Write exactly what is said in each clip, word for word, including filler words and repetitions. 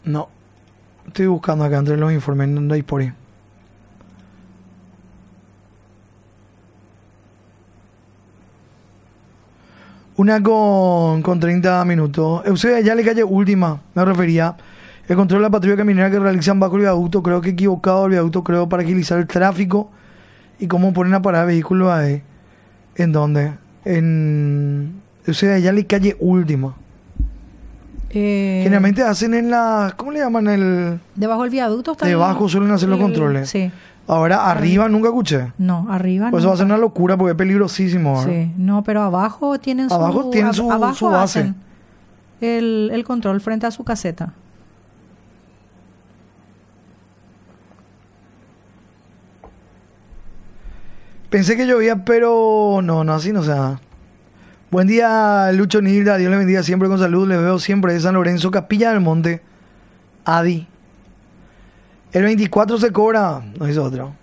No. Estoy buscando acá entre los informes, no hay por ahí. Una con, con treinta minutos. Eusebio Ayala, calle última, me refería. El control de la patrulla caminera que realizan bajo el viaducto, creo que equivocado el viaducto, creo, para agilizar el tráfico. ¿Y cómo ponen a parar vehículos ahí? ¿En dónde? En Eusebio Ayala, calle última. Eh, Generalmente hacen en la... ¿Cómo le llaman? El... Debajo del viaducto está... Debajo el, suelen hacer los el, controles. Sí. Ahora, arriba nunca escuché. No, arriba Pues no. eso va a ser una locura porque es peligrosísimo. ¿Verdad? Sí, no, pero abajo tienen su... Abajo tienen su, abajo su base. hacen el, el control frente a su caseta. Pensé que llovía, pero no, no, así no se da. Buen día, Lucho Nilda. Dios le bendiga siempre con salud. Les veo siempre de San Lorenzo, Capilla del Monte. Adi. El veinticuatro se cobra. No es otro.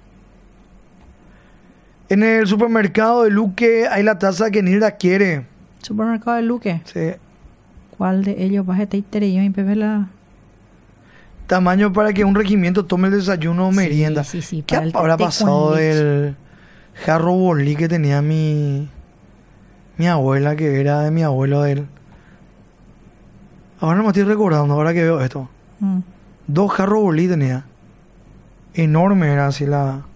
En el supermercado de Luque hay la taza que Nilda quiere. ¿Supermercado de Luque? Sí. ¿Cuál de ellos vas a estar y en Pepe la... Tamaño para que un regimiento tome el desayuno o merienda. Sí, sí, sí, ¿Qué para el habrá té pasado con leche. del jarro bolí que tenía mi mi abuela, que era de mi abuelo de él? Ahora no me estoy recordando, ahora que veo esto. Mm. Dos jarros bolí tenía. Enorme era así la...